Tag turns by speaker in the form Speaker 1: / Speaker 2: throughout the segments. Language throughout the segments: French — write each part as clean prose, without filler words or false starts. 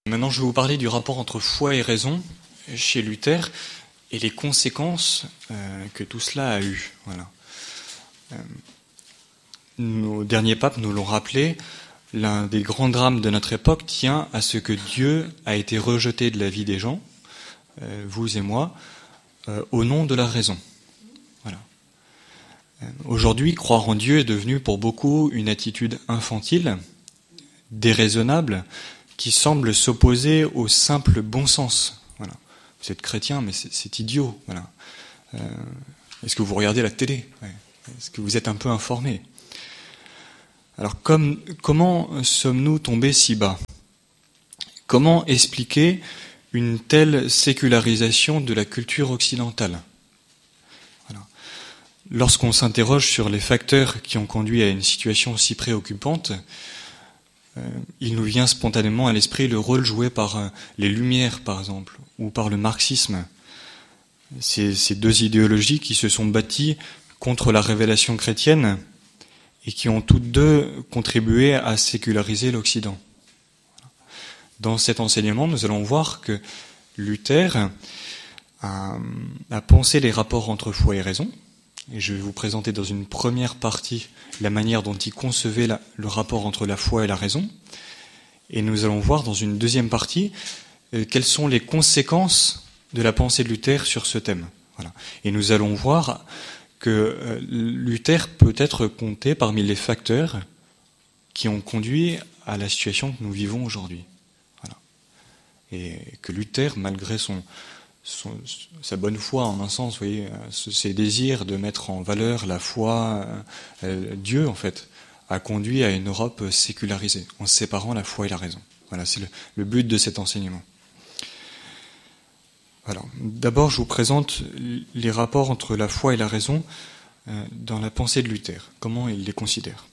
Speaker 1: Maintenant, je vais vous parler du rapport entre foi et raison chez Luther et les conséquences que tout cela a eues. Voilà. Nos derniers papes nous l'ont rappelé, l'un des grands drames de notre époque tient à ce que Dieu a été rejeté de la vie des gens, vous et moi, au nom de la raison. Voilà. Aujourd'hui, croire en Dieu est devenu pour beaucoup une attitude infantile, déraisonnable, qui semble s'opposer au simple bon sens. Voilà. Vous êtes chrétien, mais c'est idiot. Voilà. Est-ce que vous regardez la télé ? Est-ce que vous êtes un peu informé ? Alors, comment sommes-nous tombés si bas ? Comment expliquer une telle sécularisation de la culture occidentale ? Voilà. Lorsqu'on s'interroge sur les facteurs qui ont conduit à une situation si préoccupante, il nous vient spontanément à l'esprit le rôle joué par les Lumières, par exemple, ou par le marxisme. Ces deux idéologies qui se sont bâties contre la révélation chrétienne et qui ont toutes deux contribué à séculariser l'Occident. Dans cet enseignement, nous allons voir que Luther a pensé les rapports entre foi et raison, et je vais vous présenter dans une première partie la manière dont il concevait le rapport entre la foi et la raison, et nous allons voir dans une deuxième partie quelles sont les conséquences de la pensée de Luther sur ce thème. Voilà. Et nous allons voir que Luther peut être compté parmi les facteurs qui ont conduit à la situation que nous vivons aujourd'hui. Voilà. Et que Luther, malgré sa bonne foi en un sens, vous voyez, ses désirs de mettre en valeur la foi, Dieu en fait, a conduit à une Europe sécularisée, en séparant la foi et la raison. Voilà, c'est le but de cet enseignement. Alors, d'abord, je vous présente les rapports entre la foi et la raison dans la pensée de Luther, comment il les considère.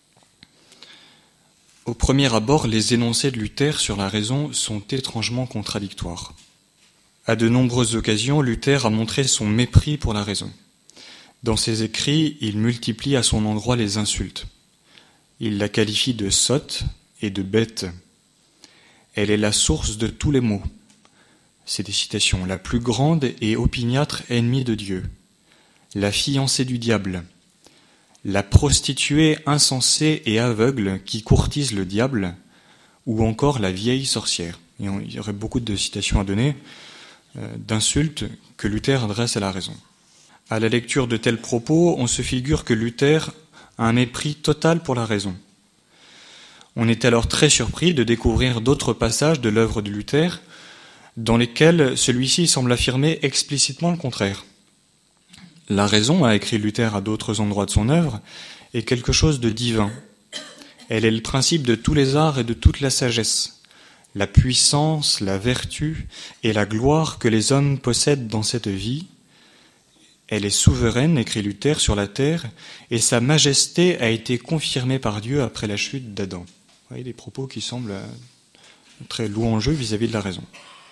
Speaker 1: Au premier abord, les énoncés de Luther sur la raison sont étrangement contradictoires. À de nombreuses occasions, Luther a montré son mépris pour la raison. Dans ses écrits, il multiplie à son endroit les insultes. Il la qualifie de sotte et de bête. Elle est la source de tous les maux. C'est des citations. La plus grande et opiniâtre ennemie de Dieu. La fiancée du diable. La prostituée insensée et aveugle qui courtise le diable. Ou encore la vieille sorcière. Et il y aurait beaucoup de citations à donner, d'insultes que Luther adresse à la raison. À la lecture de tels propos, on se figure que Luther a un mépris total pour la raison. On est alors très surpris de découvrir d'autres passages de l'œuvre de Luther dans lesquels celui-ci semble affirmer explicitement le contraire. La raison, a écrit Luther à d'autres endroits de son œuvre, est quelque chose de divin. Elle est le principe de tous les arts et de toute la sagesse. La puissance, la vertu et la gloire que les hommes possèdent dans cette vie. Elle est souveraine, écrit Luther, sur la terre, et sa majesté a été confirmée par Dieu après la chute d'Adam. Vous voyez des propos qui semblent très louangeux vis-à-vis de la raison.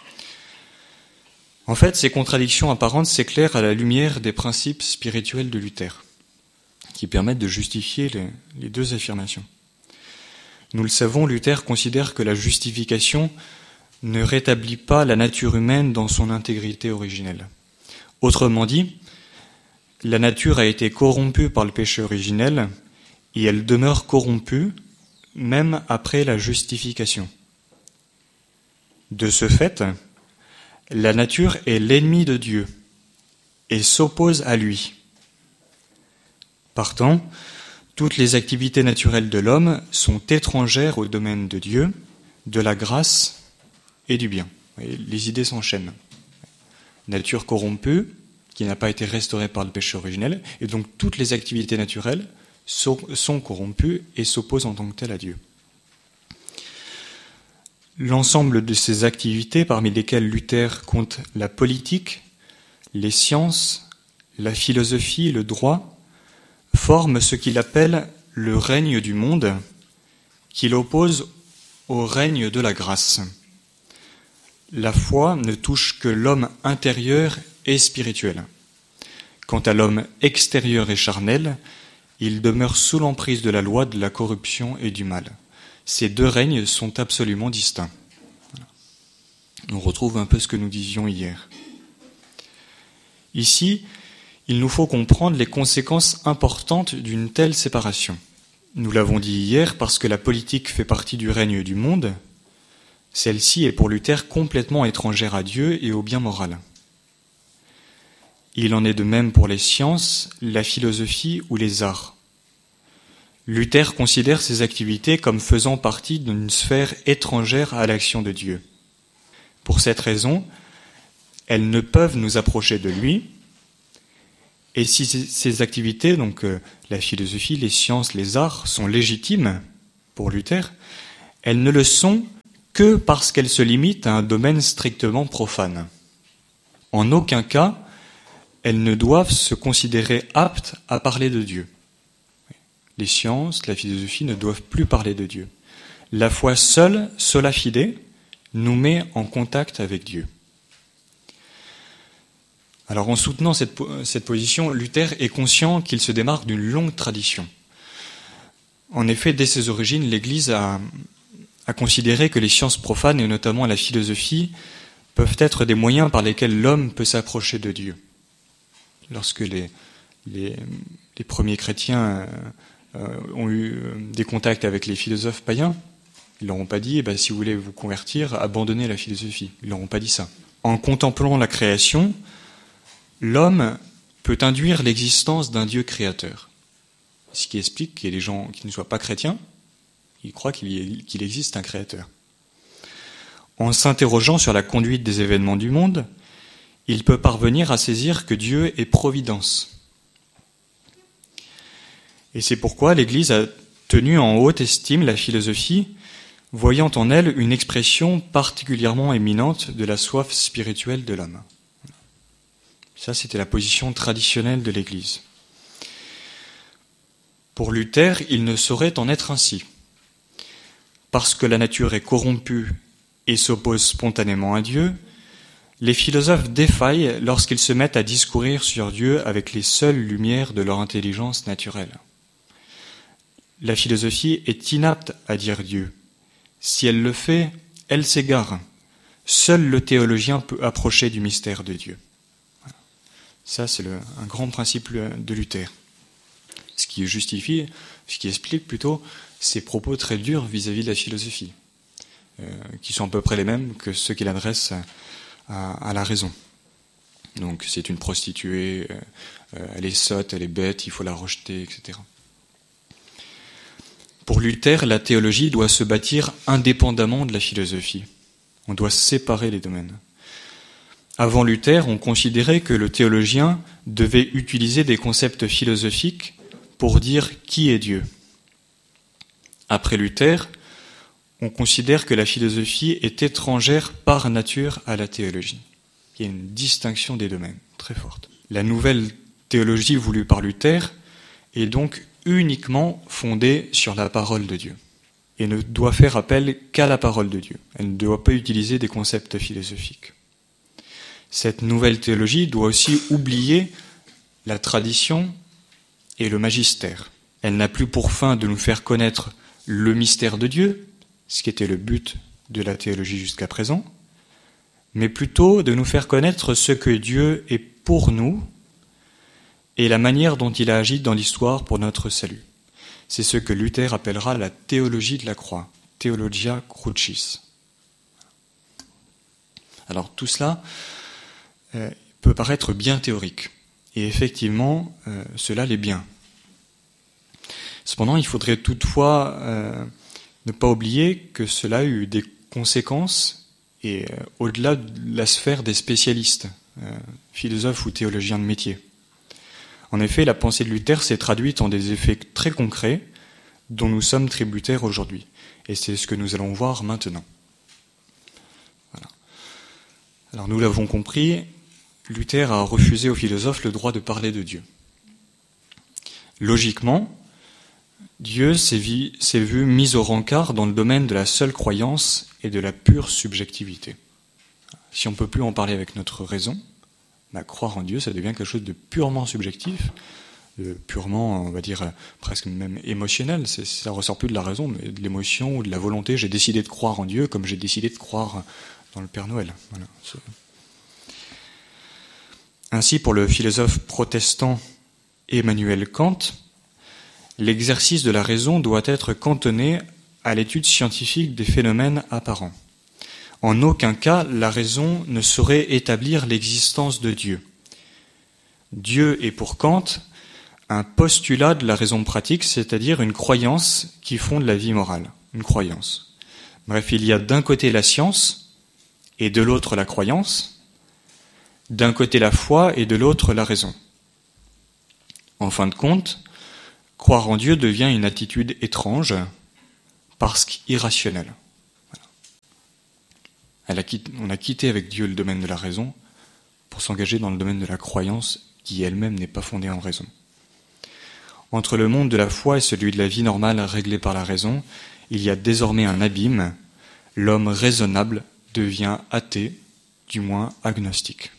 Speaker 1: En fait, ces contradictions apparentes s'éclairent à la lumière des principes spirituels de Luther, qui permettent de justifier les deux affirmations. Nous le savons, Luther considère que la justification ne rétablit pas la nature humaine dans son intégrité originelle. Autrement dit, la nature a été corrompue par le péché originel et elle demeure corrompue même après la justification. De ce fait, la nature est l'ennemi de Dieu et s'oppose à lui. Partant, toutes les activités naturelles de l'homme sont étrangères au domaine de Dieu, de la grâce et du bien. Et les idées s'enchaînent. Nature corrompue, qui n'a pas été restaurée par le péché originel, et donc toutes les activités naturelles sont corrompues et s'opposent en tant que telles à Dieu. L'ensemble de ces activités, parmi lesquelles Luther compte la politique, les sciences, la philosophie, le droit, forme ce qu'il appelle le règne du monde, qu'il oppose au règne de la grâce. La foi ne touche que l'homme intérieur et spirituel. Quant à l'homme extérieur et charnel, il demeure sous l'emprise de la loi de la corruption et du mal. Ces deux règnes sont absolument distincts. On retrouve un peu ce que nous disions hier. Ici, il nous faut comprendre les conséquences importantes d'une telle séparation. Nous l'avons dit hier, parce que la politique fait partie du règne du monde, celle-ci est pour Luther complètement étrangère à Dieu et au bien moral. Il en est de même pour les sciences, la philosophie ou les arts. Luther considère ces activités comme faisant partie d'une sphère étrangère à l'action de Dieu. Pour cette raison, elles ne peuvent nous approcher de lui, et si ces activités, donc la philosophie, les sciences, les arts, sont légitimes pour Luther, elles ne le sont que parce qu'elles se limitent à un domaine strictement profane. En aucun cas, elles ne doivent se considérer aptes à parler de Dieu. Les sciences, la philosophie ne doivent plus parler de Dieu. La foi seule, sola fide, nous met en contact avec Dieu. Alors en soutenant cette position, Luther est conscient qu'il se démarque d'une longue tradition. En effet, dès ses origines, l'Église a considéré que les sciences profanes, et notamment la philosophie, peuvent être des moyens par lesquels l'homme peut s'approcher de Dieu. Lorsque les premiers chrétiens ont eu des contacts avec les philosophes païens, ils ne leur ont pas dit si vous voulez vous convertir, abandonnez la philosophie. Ils ne leur ont pas dit ça. En contemplant la création, l'homme peut induire l'existence d'un Dieu créateur. Ce qui explique qu'il y a des gens qui ne soient pas chrétiens, ils croient qu'il existe un créateur. En s'interrogeant sur la conduite des événements du monde, il peut parvenir à saisir que Dieu est providence. Et c'est pourquoi l'Église a tenu en haute estime la philosophie, voyant en elle une expression particulièrement éminente de la soif spirituelle de l'homme. Ça, c'était la position traditionnelle de l'Église. Pour Luther, il ne saurait en être ainsi. Parce que la nature est corrompue et s'oppose spontanément à Dieu, les philosophes défaillent lorsqu'ils se mettent à discourir sur Dieu avec les seules lumières de leur intelligence naturelle. La philosophie est inapte à dire Dieu. Si elle le fait, elle s'égare. Seul le théologien peut approcher du mystère de Dieu. Ça, c'est un grand principe de Luther. Ce qui explique plutôt ses propos très durs vis-à-vis de la philosophie, qui sont à peu près les mêmes que ceux qu'il adresse à la raison. Donc, c'est une prostituée, elle est sotte, elle est bête, il faut la rejeter, etc. Pour Luther, la théologie doit se bâtir indépendamment de la philosophie. On doit séparer les domaines. Avant Luther, on considérait que le théologien devait utiliser des concepts philosophiques pour dire qui est Dieu. Après Luther, on considère que la philosophie est étrangère par nature à la théologie. Il y a une distinction des domaines très forte. La nouvelle théologie voulue par Luther est donc uniquement fondée sur la parole de Dieu et ne doit faire appel qu'à la parole de Dieu. Elle ne doit pas utiliser des concepts philosophiques. Cette nouvelle théologie doit aussi oublier la tradition et le magistère. Elle n'a plus pour fin de nous faire connaître le mystère de Dieu, ce qui était le but de la théologie jusqu'à présent, mais plutôt de nous faire connaître ce que Dieu est pour nous et la manière dont il a agi dans l'histoire pour notre salut. C'est ce que Luther appellera la théologie de la croix, Theologia Crucis. Alors tout cela peut paraître bien théorique, et effectivement, cela l'est bien. Cependant, il faudrait toutefois ne pas oublier que cela a eu des conséquences et au-delà de la sphère des spécialistes, philosophes ou théologiens de métier. En effet, la pensée de Luther s'est traduite en des effets très concrets dont nous sommes tributaires aujourd'hui. Et c'est ce que nous allons voir maintenant. Voilà. Alors nous l'avons compris, Luther a refusé aux philosophes le droit de parler de Dieu. Logiquement, Dieu s'est vu mis au rencard dans le domaine de la seule croyance et de la pure subjectivité. Si on ne peut plus en parler avec notre raison, croire en Dieu, ça devient quelque chose de purement subjectif, de purement, on va dire, presque même émotionnel. Ça ressort plus de la raison, mais de l'émotion ou de la volonté. J'ai décidé de croire en Dieu comme j'ai décidé de croire dans le Père Noël. Voilà. Ainsi, pour le philosophe protestant Emmanuel Kant, l'exercice de la raison doit être cantonné à l'étude scientifique des phénomènes apparents. En aucun cas, la raison ne saurait établir l'existence de Dieu. Dieu est pour Kant un postulat de la raison pratique, c'est-à-dire une croyance qui fonde la vie morale. Une croyance. Bref, il y a d'un côté la science et de l'autre la croyance, d'un côté la foi et de l'autre la raison. En fin de compte, croire en Dieu devient une attitude étrange parce qu'irrationnelle. Voilà. On a quitté avec Dieu le domaine de la raison pour s'engager dans le domaine de la croyance qui elle-même n'est pas fondée en raison. Entre le monde de la foi et celui de la vie normale réglée par la raison, il y a désormais un abîme. L'homme raisonnable devient athée, du moins agnostique.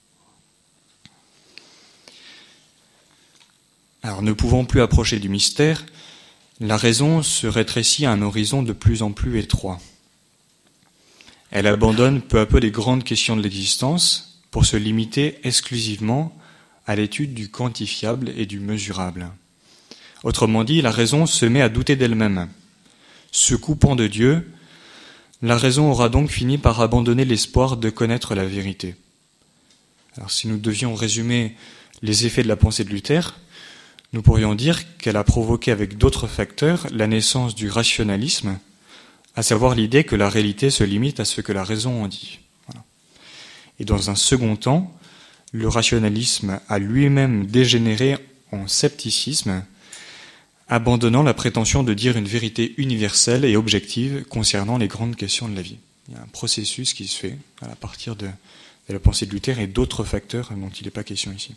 Speaker 1: Alors, ne pouvant plus approcher du mystère, la raison se rétrécit à un horizon de plus en plus étroit. Elle abandonne peu à peu les grandes questions de l'existence pour se limiter exclusivement à l'étude du quantifiable et du mesurable. Autrement dit, la raison se met à douter d'elle-même. Se coupant de Dieu, la raison aura donc fini par abandonner l'espoir de connaître la vérité. Alors, si nous devions résumer les effets de la pensée de Luther, nous pourrions dire qu'elle a provoqué avec d'autres facteurs la naissance du rationalisme, à savoir l'idée que la réalité se limite à ce que la raison en dit. Voilà. Et dans un second temps, le rationalisme a lui-même dégénéré en scepticisme, abandonnant la prétention de dire une vérité universelle et objective concernant les grandes questions de la vie. Il y a un processus qui se fait à partir de la pensée de Luther et d'autres facteurs dont il n'est pas question ici.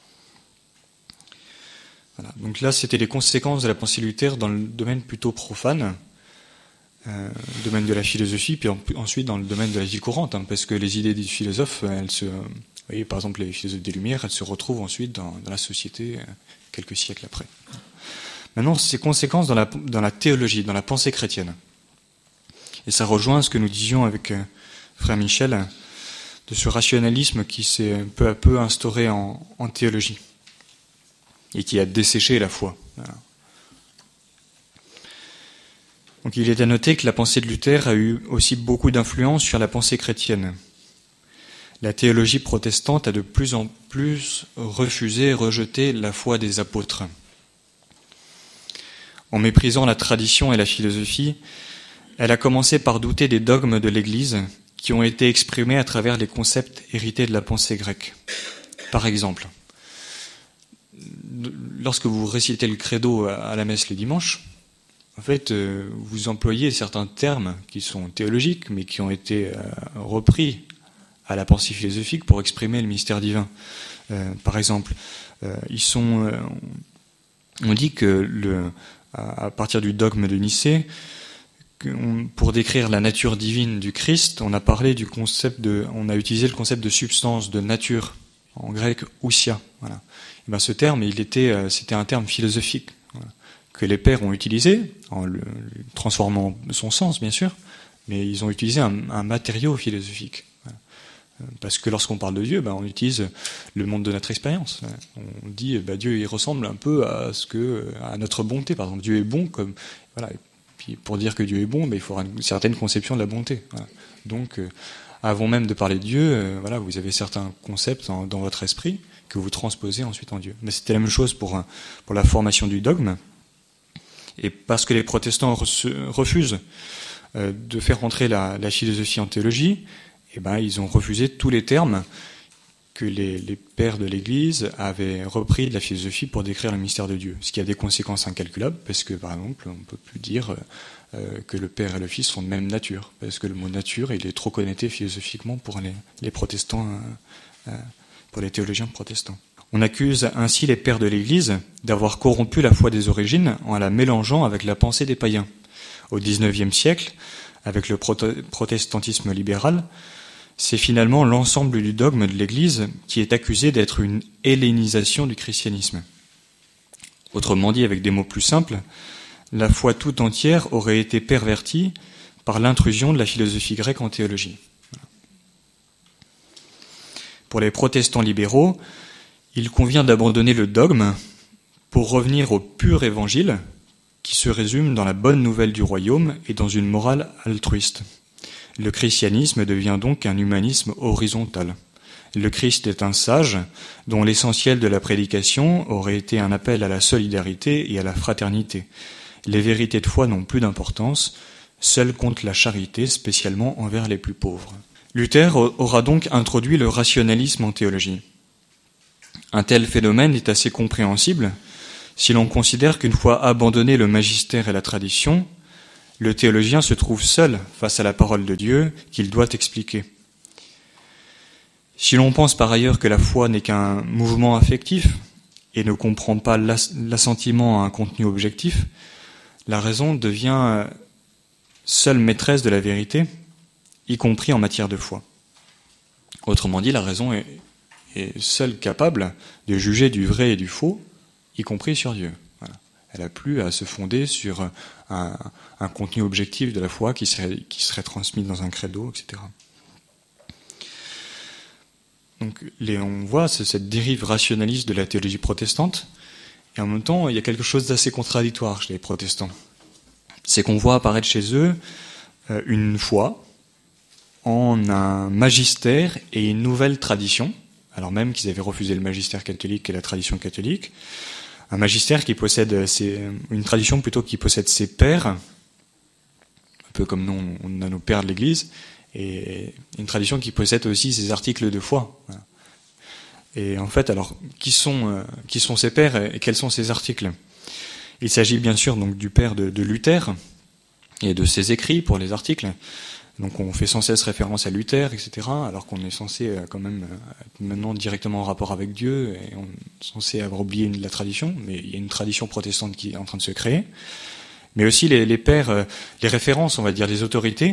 Speaker 1: Voilà. Donc là, c'était les conséquences de la pensée de Luther dans le domaine plutôt profane, le domaine de la philosophie, puis ensuite dans le domaine de la vie courante, parce que les idées des philosophes, vous voyez, par exemple, les philosophes des Lumières, elles se retrouvent ensuite dans la société quelques siècles après. Maintenant, ces conséquences dans la théologie, dans la pensée chrétienne. Et ça rejoint ce que nous disions avec frère Michel, de ce rationalisme qui s'est peu à peu instauré en théologie, et qui a desséché la foi. Voilà. Donc il est à noter que la pensée de Luther a eu aussi beaucoup d'influence sur la pensée chrétienne. La théologie protestante a de plus en plus refusé et rejeté la foi des apôtres. En méprisant la tradition et la philosophie, elle a commencé par douter des dogmes de l'Église qui ont été exprimés à travers les concepts hérités de la pensée grecque. Par exemple, lorsque vous récitez le credo à la messe les dimanches, en fait, vous employez certains termes qui sont théologiques, mais qui ont été repris à la pensée philosophique pour exprimer le mystère divin. Par exemple, on dit que à partir du dogme de Nicée, pour décrire la nature divine du Christ, on a utilisé le concept de substance, de nature, en grec ousia. Voilà. Et ce terme, c'était un terme philosophique, voilà, que les pères ont utilisé, en le transformant son sens, bien sûr, mais ils ont utilisé un matériau philosophique. Voilà. Parce que lorsqu'on parle de Dieu, on utilise le monde de notre expérience. On dit Dieu il ressemble un peu à notre bonté. Par exemple, Dieu est bon comme voilà. Et puis pour dire que Dieu est bon, il faudra une certaine conception de la bonté. Voilà. Donc, avant même de parler de Dieu, vous avez certains concepts dans votre esprit que vous transposez ensuite en Dieu. Mais c'était la même chose pour la formation du dogme. Et parce que les protestants refusent de faire entrer la philosophie en théologie, ils ont refusé tous les termes que les pères de l'Église avaient repris de la philosophie pour décrire le mystère de Dieu. Ce qui a des conséquences incalculables, parce que, par exemple, on ne peut plus dire que le Père et le Fils sont de même nature, parce que le mot nature, il est trop connoté philosophiquement pour les protestants, pour les théologiens protestants. On accuse ainsi les pères de l'Église d'avoir corrompu la foi des origines en la mélangeant avec la pensée des païens. Au XIXe siècle, avec le protestantisme libéral, c'est finalement l'ensemble du dogme de l'Église qui est accusé d'être une hellénisation du christianisme. Autrement dit, avec des mots plus simples, la foi tout entière aurait été pervertie par l'intrusion de la philosophie grecque en théologie. Voilà. Pour les protestants libéraux, il convient d'abandonner le dogme pour revenir au pur évangile qui se résume dans la bonne nouvelle du royaume et dans une morale altruiste. Le christianisme devient donc un humanisme horizontal. Le Christ est un sage dont l'essentiel de la prédication aurait été un appel à la solidarité et à la fraternité. Les vérités de foi n'ont plus d'importance, seule compte la charité, spécialement envers les plus pauvres. Luther aura donc introduit le rationalisme en théologie. Un tel phénomène est assez compréhensible si l'on considère qu'une fois abandonné le magistère et la tradition, le théologien se trouve seul face à la parole de Dieu qu'il doit expliquer. Si l'on pense par ailleurs que la foi n'est qu'un mouvement affectif et ne comprend pas l'assentiment à un contenu objectif, la raison devient seule maîtresse de la vérité, y compris en matière de foi. Autrement dit, la raison est seule capable de juger du vrai et du faux, y compris sur Dieu. Voilà. Elle n'a plus à se fonder sur un contenu objectif de la foi qui serait transmis dans un credo, etc. Donc, on voit cette dérive rationaliste de la théologie protestante, et en même temps, il y a quelque chose d'assez contradictoire chez les protestants. C'est qu'on voit apparaître chez eux une foi en un magistère et une nouvelle tradition, alors même qu'ils avaient refusé le magistère catholique et la tradition catholique, un magistère qui possède une tradition plutôt qui possède ses pères, un peu comme nous on a nos pères de l'Église, et une tradition qui possède aussi ses articles de foi. Voilà. Et en fait, alors, qui sont ces pères et quels sont ces articles ? Il s'agit bien sûr donc du père de Luther et de ses écrits pour les articles. Donc on fait sans cesse référence à Luther, etc., alors qu'on est censé quand même être maintenant directement en rapport avec Dieu, et on est censé avoir oublié la tradition, mais il y a une tradition protestante qui est en train de se créer. Mais aussi les pères, les références, on va dire, les autorités,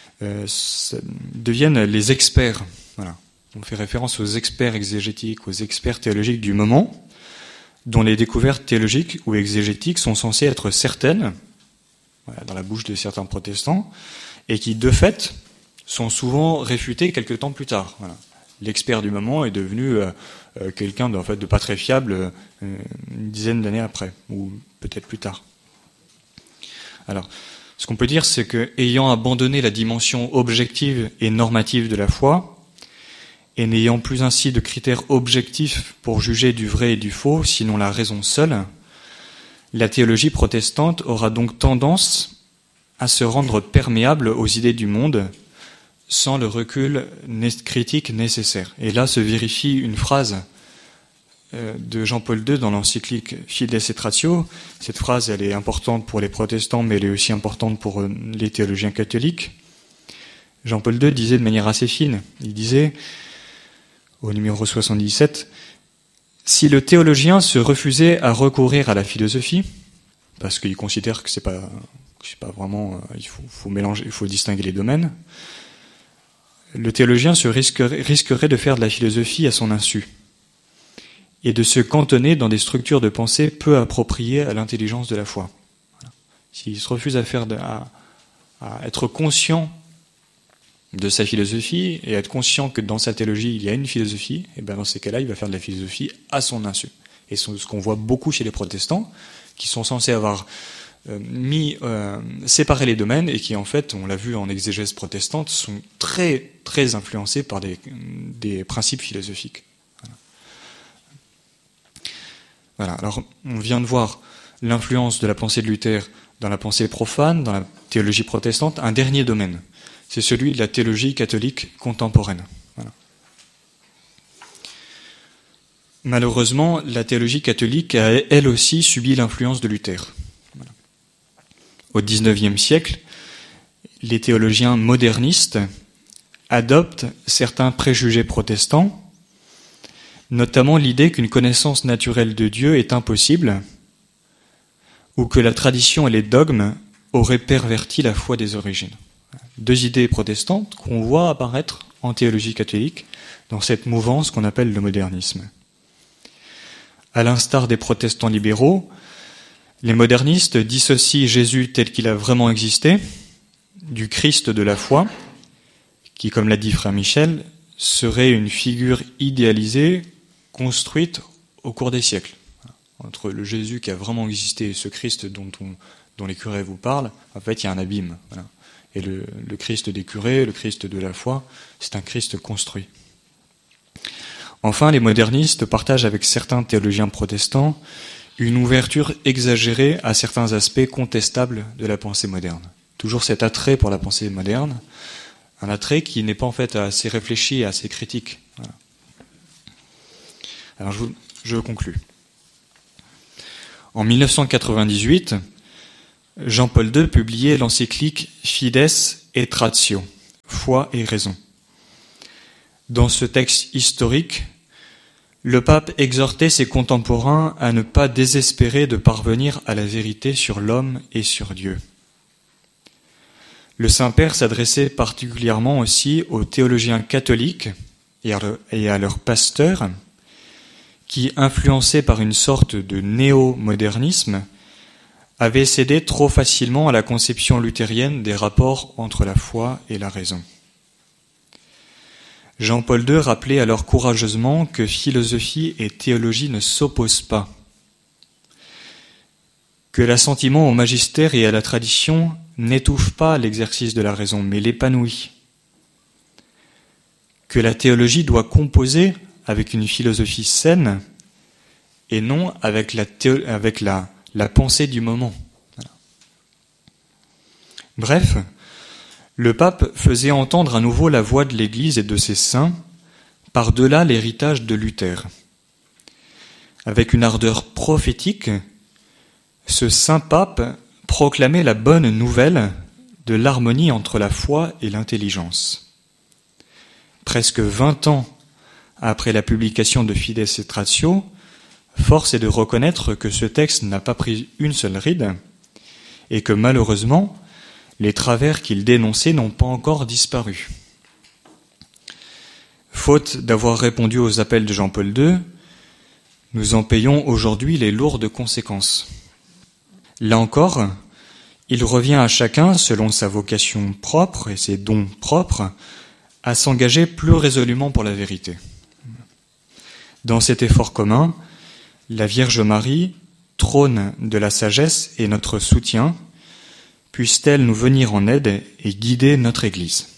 Speaker 1: deviennent les experts. Voilà. On fait référence aux experts exégétiques, aux experts théologiques du moment, dont les découvertes théologiques ou exégétiques sont censées être certaines, voilà, dans la bouche de certains protestants, et qui, de fait, sont souvent réfutées quelque temps plus tard. Voilà. L'expert du moment est devenu quelqu'un de pas très fiable une dizaine d'années après, ou peut-être plus tard. Alors, ce qu'on peut dire, c'est que, ayant abandonné la dimension objective et normative de la foi, et n'ayant plus ainsi de critères objectifs pour juger du vrai et du faux, sinon la raison seule, la théologie protestante aura donc tendance à se rendre perméable aux idées du monde, sans le recul critique nécessaire. Et là se vérifie une phrase de Jean-Paul II dans l'encyclique Fides et Ratio. Cette phrase, elle est importante pour les protestants, mais elle est aussi importante pour les théologiens catholiques. Jean-Paul II disait de manière assez fine, il disait, au numéro 77, « Si le théologien se refusait à recourir à la philosophie, parce qu'il considère que c'est pas vraiment, il faut mélanger, il faut distinguer les domaines, le théologien risquerait de faire de la philosophie à son insu et de se cantonner dans des structures de pensée peu appropriées à l'intelligence de la foi. Voilà. S'il se refuse à être conscient de sa philosophie et être conscient que dans sa théologie il y a une philosophie, et bien dans ces cas-là, il va faire de la philosophie à son insu. Et c'est ce qu'on voit beaucoup chez les protestants, qui sont censés avoir séparer les domaines et qui, en fait, on l'a vu en exégèse protestante, sont très, très influencés par des principes philosophiques. Voilà. Alors, on vient de voir l'influence de la pensée de Luther dans la pensée profane, dans la théologie protestante. Un dernier domaine, c'est celui de la théologie catholique contemporaine. Voilà. Malheureusement, la théologie catholique a, elle aussi, subi l'influence de Luther. Au XIXe siècle, les théologiens modernistes adoptent certains préjugés protestants, notamment l'idée qu'une connaissance naturelle de Dieu est impossible, ou que la tradition et les dogmes auraient perverti la foi des origines. Deux idées protestantes qu'on voit apparaître en théologie catholique dans cette mouvance qu'on appelle le modernisme. À l'instar des protestants libéraux, les modernistes dissocient Jésus tel qu'il a vraiment existé du Christ de la foi, qui, comme l'a dit frère Michel, serait une figure idéalisée construite au cours des siècles. Entre le Jésus qui a vraiment existé et ce Christ dont les curés vous parlent, en fait, il y a un abîme. Voilà. Et le Christ des curés, le Christ de la foi, c'est un Christ construit. Enfin, les modernistes partagent avec certains théologiens protestants une ouverture exagérée à certains aspects contestables de la pensée moderne. Toujours cet attrait pour la pensée moderne, un attrait qui n'est pas en fait assez réfléchi et assez critique. Voilà. Alors je conclus. En 1998, Jean-Paul II publiait l'encyclique Fides et Ratio, foi et raison. Dans ce texte historique, le pape exhortait ses contemporains à ne pas désespérer de parvenir à la vérité sur l'homme et sur Dieu. Le Saint-Père s'adressait particulièrement aussi aux théologiens catholiques et à leurs pasteurs qui, influencés par une sorte de néo-modernisme, avaient cédé trop facilement à la conception luthérienne des rapports entre la foi et la raison. Jean-Paul II rappelait alors courageusement que philosophie et théologie ne s'opposent pas, que l'assentiment au magistère et à la tradition n'étouffe pas l'exercice de la raison, mais l'épanouit, que la théologie doit composer avec une philosophie saine et non avec la pensée du moment. Voilà. Bref, le pape faisait entendre à nouveau la voix de l'Église et de ses saints par-delà l'héritage de Luther. Avec une ardeur prophétique, ce saint pape proclamait la bonne nouvelle de l'harmonie entre la foi et l'intelligence. Presque 20 ans après la publication de Fides et Ratio, force est de reconnaître que ce texte n'a pas pris une seule ride et que malheureusement, les travers qu'il dénonçait n'ont pas encore disparu. Faute d'avoir répondu aux appels de Jean-Paul II, nous en payons aujourd'hui les lourdes conséquences. Là encore, il revient à chacun, selon sa vocation propre et ses dons propres, à s'engager plus résolument pour la vérité. Dans cet effort commun, la Vierge Marie, trône de la sagesse et notre soutien, puisse-t-elle nous venir en aide et guider notre Église.